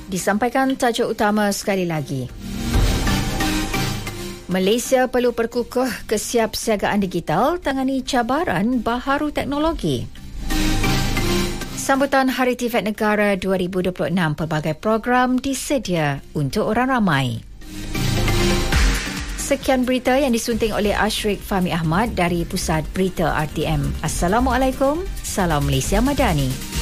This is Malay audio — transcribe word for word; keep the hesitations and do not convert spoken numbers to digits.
Disampaikan tajuk utama sekali lagi. Malaysia perlu perkukuh kesiapsiagaan digital tangani cabaran baharu teknologi. Sambutan Hari Tifat Negara dua ribu dua puluh enam, pelbagai program disedia untuk orang ramai. Sekian berita yang disunting oleh Ashrik Fahmi Ahmad dari Pusat Berita R T M. Assalamualaikum, salam Malaysia Madani.